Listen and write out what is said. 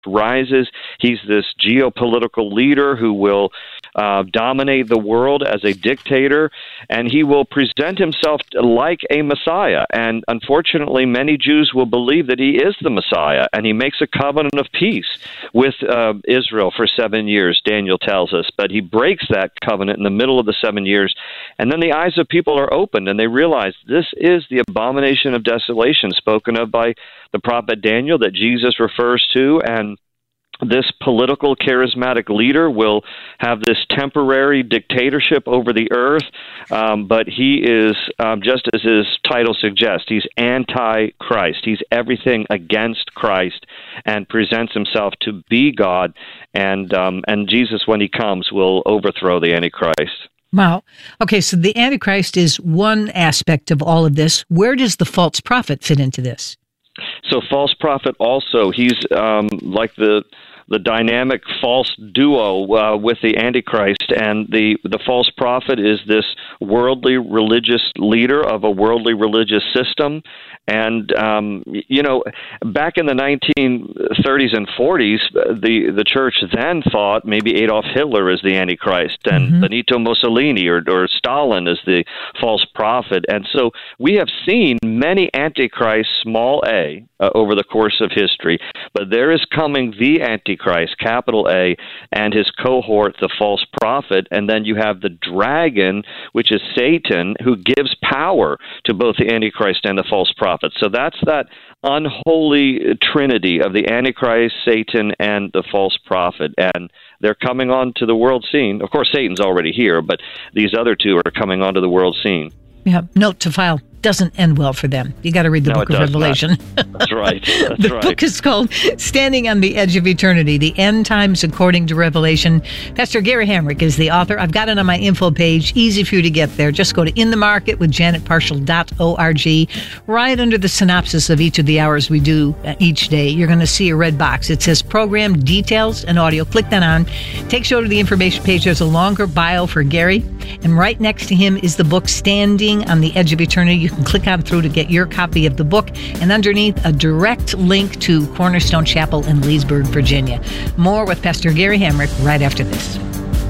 rises. He's this geopolitical leader who will dominate the world as a dictator, and he will present himself like a Messiah. And unfortunately, many Jews will believe that he is the Messiah, and he makes a covenant of peace with Israel for 7 years, Daniel tells us. But he breaks that covenant in the middle of the 7 years, and then the eyes of people are opened, and they realize this is the abomination of desolation spoken of by the prophet Daniel that Jesus refers to, and this political charismatic leader will have this temporary dictatorship over the earth, but he is, just as his title suggests, he's anti-Christ. He's everything against Christ and presents himself to be God, and Jesus, when he comes, will overthrow the Antichrist. Wow. Okay, so the Antichrist is one aspect of all of this. Where does the false prophet fit into this? So false prophet also, he's like the dynamic false duo with the Antichrist, and the false prophet is this worldly religious leader of a worldly religious system. And, you know, back in the 1930s and 40s, the church then thought maybe Adolf Hitler is the Antichrist and Benito Mussolini or Stalin is the false prophet. And so we have seen many Antichrists, small a, over the course of history. But there is coming the Antichrist, capital A, and his cohort, the false prophet. And then you have the dragon, which is Satan, who gives power to both the Antichrist and the false prophet. So that's that unholy trinity of the Antichrist, Satan, and the false prophet. And they're coming onto the world scene. Of course, Satan's already here, but these other two are coming onto the world scene. Yeah, note to file. Doesn't end well for them. You got to read the book of Revelation. That's right. The book is called Standing on the Edge of Eternity, The End Times According to Revelation. Pastor Gary Hamrick is the author. I've got it on my info page. Easy for you to get there. Just go to inthemarketwithjanetparshall.org. Right under the synopsis of each of the hours we do each day, you're going to see a red box. It says Program Details and Audio. Click that on. Takes you over to the information page. There's a longer bio for Gary. And right next to him is the book Standing on the Edge of Eternity. You can click on through to get your copy of the book, and underneath a direct link to Cornerstone Chapel in Leesburg, Virginia. More with Pastor Gary Hamrick right after this.